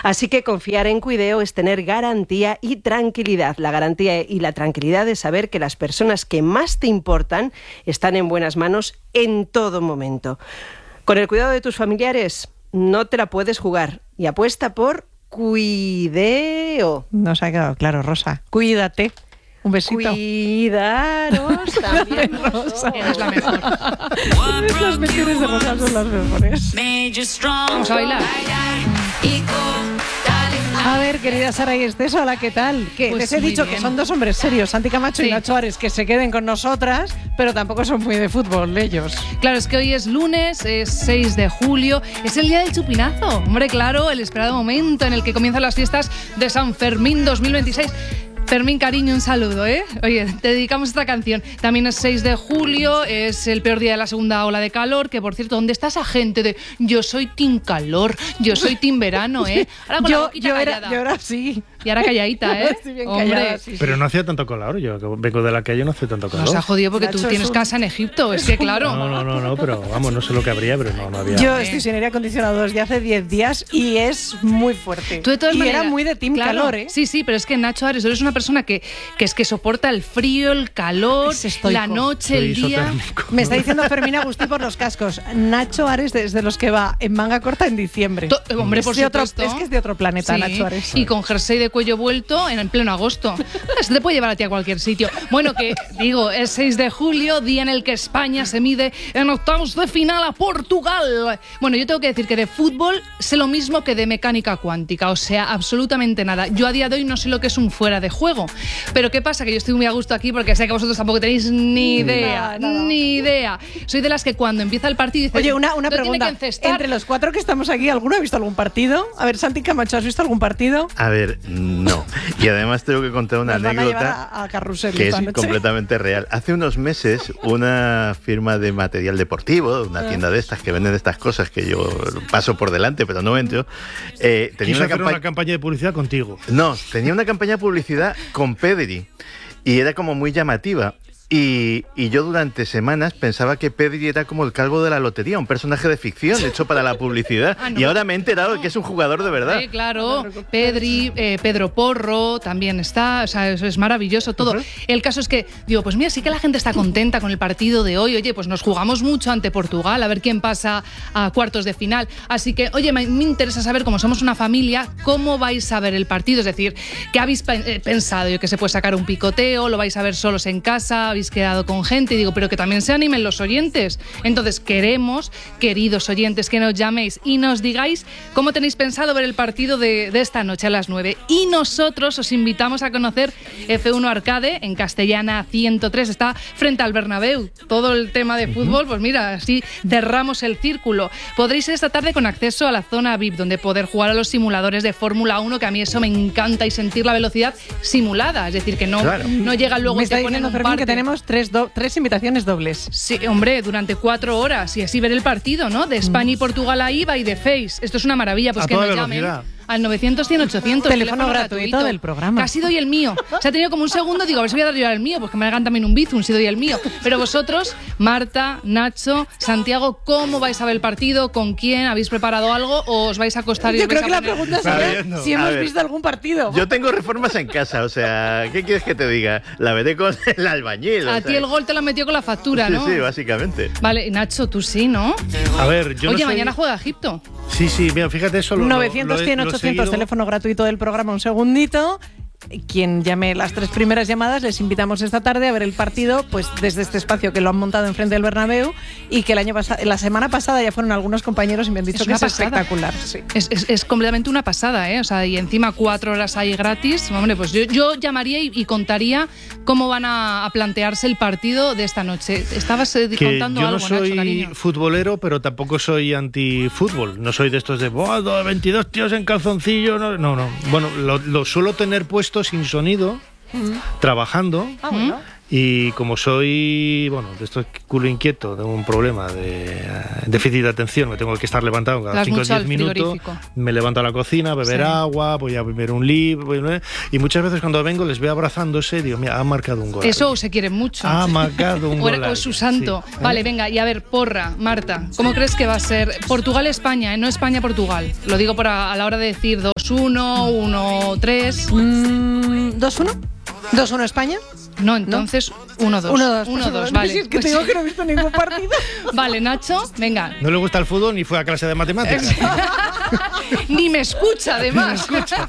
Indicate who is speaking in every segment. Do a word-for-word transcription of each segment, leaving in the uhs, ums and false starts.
Speaker 1: Así que confiar en Cuideo es tener garantía y tranquilidad. La garantía y la tranquilidad de saber que las personas que más te importan están en buenas manos en todo momento. Con el cuidado de tus familiares no te la puedes jugar y apuesta por Cuideo.
Speaker 2: Nos ha quedado claro, Rosa. Cuídate. Un besito.
Speaker 1: Cuidaros también,
Speaker 2: Rosa.
Speaker 3: Eres la mejor.
Speaker 2: Las menciones de Rosa son las mejores.
Speaker 3: Vamos a bailar.
Speaker 2: A ver, querida Sara y Esteso, hola, ¿qué tal? Que
Speaker 3: Pues
Speaker 2: les he
Speaker 3: muy
Speaker 2: dicho
Speaker 3: bien.
Speaker 2: que son dos hombres serios, Santi Camacho
Speaker 3: Sí.
Speaker 2: y Nacho Ares, que se queden con nosotras, pero tampoco son muy de fútbol ellos.
Speaker 3: Claro, es que hoy es lunes, es seis de julio, es el día del chupinazo. Hombre, claro, el esperado momento en el que comienzan las fiestas de San Fermín dos mil veintiséis. Fermín, cariño, un saludo, ¿eh? Oye, te dedicamos esta canción. También es seis de julio, es el peor día de la segunda ola de calor, que por cierto, ¿dónde está esa gente de yo soy team calor, yo soy team verano, eh? Ahora con la
Speaker 2: Yo,
Speaker 3: boquita
Speaker 2: yo, era,
Speaker 3: callada.
Speaker 2: yo era así.
Speaker 3: Y ahora calladita, ¿eh?
Speaker 2: Estoy bien
Speaker 3: Hombre,
Speaker 2: callada, sí, sí.
Speaker 4: Pero no hacía tanto calor, yo que vengo de la calle no hace tanto calor.
Speaker 3: nos ha jodido porque
Speaker 2: Nacho
Speaker 3: tú
Speaker 2: es
Speaker 3: tienes
Speaker 2: un-
Speaker 3: casa en Egipto, es que claro.
Speaker 4: No, no, no, no, pero vamos, no sé lo que habría, pero no, no había.
Speaker 2: Yo estoy sin aire acondicionado desde hace diez días y es muy fuerte.
Speaker 3: Tú de todas
Speaker 2: y
Speaker 3: maneras,
Speaker 2: era muy de team
Speaker 3: claro,
Speaker 2: calor, ¿eh?
Speaker 3: Sí, sí, pero es que Nacho Ares, eres una persona que, que es que soporta el frío, el calor,
Speaker 2: Es estoico.
Speaker 3: la noche,
Speaker 4: Soy
Speaker 3: el día.
Speaker 4: isotérmico.
Speaker 2: Me está diciendo Fermín Agustí por los cascos. Nacho Ares es de los que va en manga corta en diciembre.
Speaker 3: To- hombre,
Speaker 2: es
Speaker 3: por
Speaker 2: de otro,
Speaker 3: supuesto.
Speaker 2: Es que es de otro planeta,
Speaker 3: Sí,
Speaker 2: Nacho Ares.
Speaker 3: y con jersey de cuello vuelto en el pleno agosto. Eso te puede llevar a ti a cualquier sitio. Bueno, que digo, es seis de julio, día en el que España se mide en octavos de final a Portugal. Bueno, yo tengo que decir que de fútbol sé lo mismo que de mecánica cuántica, o sea, absolutamente nada. Yo a día de hoy no sé lo que es un fuera de juego. Pero ¿qué pasa? Que yo estoy muy a gusto aquí porque sé que vosotros tampoco tenéis ni idea,
Speaker 2: Nada, nada.
Speaker 3: ni idea. Soy de las que cuando empieza el partido dice,
Speaker 2: Oye, una, una
Speaker 3: "No tiene
Speaker 2: pregunta.
Speaker 3: que encestar".
Speaker 2: Entre los cuatro que estamos aquí, ¿alguno ha visto algún partido? A ver, Santi Camacho, ¿has visto algún partido?
Speaker 5: A ver, no. Y además tengo que contar una
Speaker 2: Nos van a llevar
Speaker 5: anécdota
Speaker 2: a, a Carrusel
Speaker 5: que
Speaker 2: esta
Speaker 5: es
Speaker 2: noche.
Speaker 5: completamente real. Hace unos meses, una firma de material deportivo, una tienda de estas que venden estas cosas que yo paso por delante, pero no entro, eh, tenía
Speaker 4: Quiso
Speaker 5: una
Speaker 4: hacer
Speaker 5: campaña...
Speaker 4: una campaña de publicidad contigo.
Speaker 5: No, tenía una campaña de publicidad con Pedri y era como muy llamativa. Y, y yo durante semanas pensaba que Pedri era como el calvo de la lotería, un personaje de ficción hecho para la publicidad.
Speaker 3: Ah, no.
Speaker 5: Y ahora me he enterado de que es un jugador de verdad.
Speaker 3: Eh, claro, Pedri, eh, Pedro Porro también está, o sea, eso es maravilloso todo. El caso es que, digo, pues mira, sí que la gente está contenta con el partido de hoy. Oye, pues nos jugamos mucho ante Portugal, a ver quién pasa a cuartos de final. Así que, oye, me, me interesa saber, como somos una familia, cómo vais a ver el partido. Es decir, ¿qué habéis pe- eh, pensado? Yo que se puede sacar un picoteo, lo vais a ver solos en casa, habéis quedado con gente, y digo, pero que también se animen los oyentes. Entonces queremos, queridos oyentes, que nos llaméis y nos digáis cómo tenéis pensado ver el partido de, de esta noche a las nueve. Y nosotros os invitamos a conocer F uno Arcade en Castellana ciento tres, está frente al Bernabéu. Todo el tema de fútbol, pues mira, así cerramos el círculo. Podréis ir esta tarde con acceso a la zona V I P, donde poder jugar a los simuladores de Fórmula uno, que a mí eso me encanta, y sentir la velocidad simulada, es decir, que no,
Speaker 5: Claro.
Speaker 3: no llega luego
Speaker 2: Me
Speaker 3: y te
Speaker 2: está
Speaker 3: ponen
Speaker 2: diciendo
Speaker 3: un
Speaker 2: Fermín que
Speaker 3: parte.
Speaker 2: tenemos tres, do- tres invitaciones dobles.
Speaker 3: Sí, hombre, durante cuatro horas y así ver el partido, ¿no? De España y Portugal a I V A y de Face. Esto es una maravilla, pues
Speaker 4: A
Speaker 3: que
Speaker 4: toda
Speaker 3: nos llamen
Speaker 4: velocidad.
Speaker 3: al novecientos, cien, ochocientos.
Speaker 2: Teléfono gratuito del programa.
Speaker 3: Casi doy el mío. Se ha tenido como un segundo, digo, a ver si voy a dar yo el mío, pues que me hagan también un bizum si doy el mío. Pero vosotros, Marta, Nacho, Santiago, ¿cómo vais a ver el partido? ¿Con quién? ¿Habéis preparado algo o os vais a acostar y
Speaker 2: Yo
Speaker 3: os vais
Speaker 2: creo que
Speaker 3: a
Speaker 2: la
Speaker 3: poner-
Speaker 2: pregunta
Speaker 5: Está
Speaker 2: sería
Speaker 5: viendo.
Speaker 2: si
Speaker 5: A
Speaker 2: hemos
Speaker 5: ver.
Speaker 2: visto algún partido.
Speaker 5: Yo tengo reformas en casa, o sea, ¿qué quieres que te diga? La veré con el albañil. o
Speaker 3: A
Speaker 5: sea,
Speaker 3: ti el gol te lo metió con la factura,
Speaker 5: Sí,
Speaker 3: ¿no?
Speaker 5: sí, básicamente.
Speaker 3: Vale, Nacho, tú sí, ¿no?
Speaker 4: A ver, yo
Speaker 3: Oye,
Speaker 4: no soy-
Speaker 3: mañana juega Egipto.
Speaker 4: Sí, sí, mira, fíjate eso. lo- lo-
Speaker 2: novecientos,
Speaker 4: lo he-
Speaker 2: cien,
Speaker 4: lo he
Speaker 2: ochocientos,
Speaker 4: seguido.
Speaker 2: teléfono gratuito del programa, un segundito. Quien llame las tres primeras llamadas, les invitamos esta tarde a ver el partido, pues desde este espacio que lo han montado enfrente del Bernabéu, y que el año pasado, la semana pasada ya fueron algunos compañeros y me han dicho
Speaker 3: Es
Speaker 2: que
Speaker 3: una
Speaker 2: es
Speaker 3: pasada.
Speaker 2: espectacular. Sí.
Speaker 3: Es, es- es completamente una pasada, ¿eh? O sea, y encima cuatro horas ahí gratis. Hombre, pues yo, yo llamaría y, y contaría cómo van a, a plantearse el partido de esta noche. Estabas eh,
Speaker 4: Que
Speaker 3: contando
Speaker 4: yo
Speaker 3: algo,
Speaker 4: no soy
Speaker 3: Nacho, cariño.
Speaker 4: futbolero, pero tampoco soy antifútbol. No soy de estos de "Buah, veintidós tíos en calzoncillo". No, no. no. Bueno, lo, lo suelo tener puesto sin sonido, trabajando.
Speaker 2: Ah, bueno.
Speaker 4: Y como soy, bueno, de esto culo inquieto, tengo un problema de uh, déficit de atención, me tengo que estar levantado cada cinco o diez minutos, me levanto a la cocina a beber sí. agua, voy a beber un libro, voy a... y muchas veces cuando vengo les veo abrazándose y digo, mira, ha marcado un gol.
Speaker 3: Eso o se quieren mucho.
Speaker 4: Ha marcado un gol.
Speaker 3: O, o su santo. Sí. Vale, venga, y a ver, porra, Marta, ¿cómo sí. crees que va a ser? Portugal-España, ¿eh? No España-Portugal. Lo digo por a, a la hora de decir dos uno, uno tres.
Speaker 2: Mm, ¿dos uno? ¿dos uno España?
Speaker 3: No, entonces uno dos.
Speaker 2: uno dos.
Speaker 3: uno dos, vale.
Speaker 2: Si es que pues tengo sí. que no he visto ningún partido.
Speaker 3: Vale, Nacho, venga.
Speaker 4: No le gusta el fútbol ni fue a clase de matemáticas.
Speaker 3: Ni me escucha, además.
Speaker 4: Ni me escucha.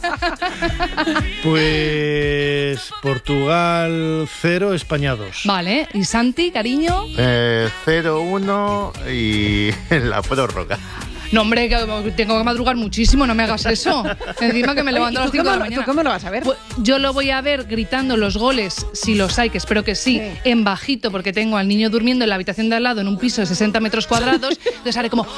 Speaker 4: Pues Portugal cero, España dos.
Speaker 3: Vale, ¿y Santi, cariño?
Speaker 5: Eh, cero uno y la prórroga.
Speaker 3: No, hombre, que tengo que madrugar muchísimo, no me hagas eso. Encima que me levanto a las cinco de la mañana.
Speaker 2: ¿Tú cómo lo vas a ver?
Speaker 3: Pues yo lo voy a ver gritando los goles, si los hay, que espero que sí, sí, en bajito, porque tengo al niño durmiendo en la habitación de al lado en un piso de sesenta metros cuadrados, entonces haré como...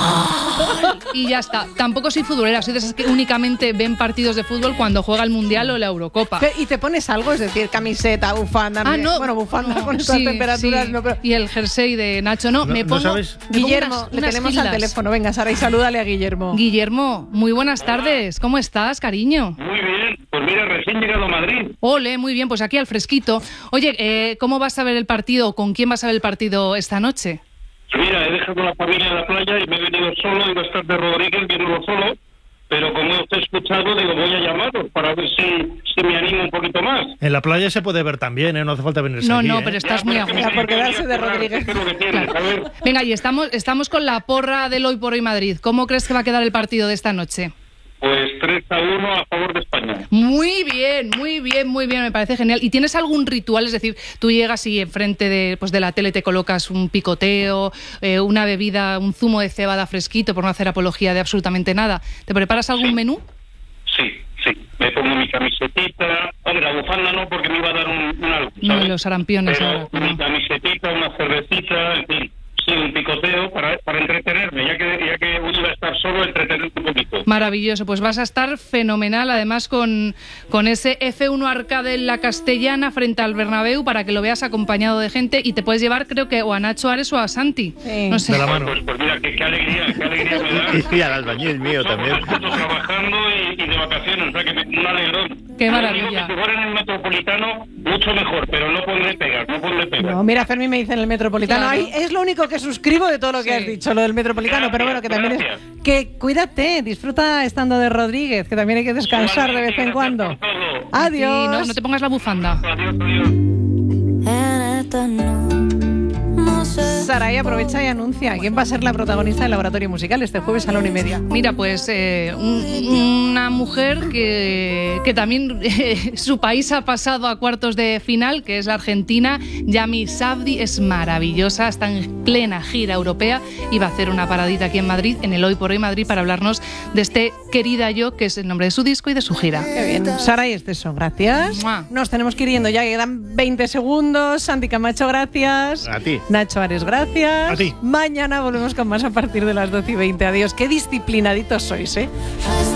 Speaker 3: y ya está. Tampoco soy futbolera, soy de esas que únicamente ven partidos de fútbol cuando juega el Mundial o la Eurocopa.
Speaker 2: ¿Y te pones algo? Es decir, camiseta, bufanda...
Speaker 3: Ah, no.
Speaker 2: Bueno, bufanda
Speaker 3: no,
Speaker 2: con estas
Speaker 3: sí,
Speaker 2: temperaturas...
Speaker 3: Sí.
Speaker 2: No, pero...
Speaker 3: Y el jersey de Nacho, no,
Speaker 4: no
Speaker 3: me pongo...
Speaker 4: ¿no sabes?
Speaker 2: Guillermo,
Speaker 3: unas,
Speaker 2: le
Speaker 3: unas
Speaker 2: tenemos
Speaker 3: filas.
Speaker 2: al teléfono. Venga, Sara, y salúdale a Guillermo.
Speaker 3: Guillermo, muy buenas tardes. ¿Cómo estás, cariño?
Speaker 6: Muy bien. Pues mira, recién llegado a Madrid.
Speaker 3: Ole, muy bien. Pues aquí al fresquito. Oye, eh, ¿cómo vas a ver el partido? ¿Con quién vas a ver el partido esta noche?
Speaker 6: Mira, he dejado a la familia en la playa y me he venido solo. Iba a estar de Rodríguez viéndolo solo. Pero como os he escuchado, digo, voy a llamaros para ver si, si me animo un poquito más.
Speaker 4: En la playa se puede ver también, ¿eh? No hace falta venirse
Speaker 3: No,
Speaker 4: aquí,
Speaker 3: no,
Speaker 4: ¿eh?
Speaker 3: pero estás
Speaker 6: Ya,
Speaker 3: muy a
Speaker 6: pero
Speaker 3: gusto.
Speaker 2: Por quedarse de Rodríguez.
Speaker 3: Claro. Venga, y estamos, estamos con la porra del Hoy por Hoy Madrid. ¿Cómo crees que va a quedar el partido de esta noche?
Speaker 6: Pues tres a uno a favor de España.
Speaker 3: Muy bien, muy bien, muy bien, me parece genial. ¿Y tienes algún ritual? Es decir, tú llegas y enfrente de, pues de la tele te colocas un picoteo, eh, una bebida, un zumo de cebada fresquito, por no hacer apología de absolutamente nada. ¿Te preparas algún
Speaker 6: sí.
Speaker 3: menú?
Speaker 6: Sí, sí. Me pongo mi camisetita. Hombre, la bufanda no, porque me iba a dar un, un algo, ¿sabes?
Speaker 3: No, los arampiones
Speaker 6: Pero
Speaker 3: ahora.
Speaker 6: mi
Speaker 3: No.
Speaker 6: camisetita, una cervecita, en fin. Sí, un picoteo para, para entretenerme, ya que, ya que iba a estar solo, entretenerme un poquito.
Speaker 3: Maravilloso, pues vas a estar fenomenal, además con, con ese F uno Arcade en la Castellana frente al Bernabéu, para que lo veas acompañado de gente, y te puedes llevar, creo que, o a Nacho Ares o a Santi.
Speaker 2: Sí.
Speaker 3: No sé.
Speaker 4: De la mano.
Speaker 6: Pues, pues mira, qué, qué alegría, qué alegría me da.
Speaker 5: Y al albañil mío también.
Speaker 6: Estoy trabajando y, y de vacaciones, o sea que me, un alegrón.
Speaker 3: Qué
Speaker 6: Ahora
Speaker 3: maravilla.
Speaker 6: digo que si fuera en el Metropolitano, mucho mejor, pero no pondré pegas, no pondré pegas.
Speaker 2: No, mira, Fermín me dice en el Metropolitano.
Speaker 3: Claro.
Speaker 2: Ay, es lo único que suscribo de todo lo que
Speaker 3: Sí.
Speaker 2: has dicho, lo del Metropolitano,
Speaker 6: Gracias,
Speaker 2: pero bueno, que también
Speaker 6: gracias.
Speaker 2: es... Que cuídate, disfruta estando de Rodríguez, que también hay que descansar de vez en cuando.
Speaker 6: Gracias por todo.
Speaker 2: Adiós.
Speaker 3: Y no, no te pongas la bufanda.
Speaker 6: Adiós, adiós.
Speaker 7: En esta no, no sé.
Speaker 2: Saray aprovecha y anuncia quién va a ser la protagonista del Laboratorio Musical este jueves a la una y media.
Speaker 3: Mira, pues eh, un- una mujer que, que también eh, su país ha pasado a cuartos de final, que es la Argentina. Yami Sabdi es maravillosa, está en plena gira europea y va a hacer una paradita aquí en Madrid, en el Hoy por Hoy Madrid, para hablarnos de este Querida Yo, que es el nombre de su disco y de su gira.
Speaker 2: Qué bien. Saray Esteso, gracias.
Speaker 3: Mua.
Speaker 2: Nos tenemos que ir yendo ya, quedan veinte segundos. Santi Camacho, gracias.
Speaker 5: A ti.
Speaker 2: Nacho Ares, gracias.
Speaker 4: A ti.
Speaker 2: Mañana volvemos con más a partir de las doce y veinte. Adiós. Qué disciplinaditos sois, ¿eh?
Speaker 7: Hasta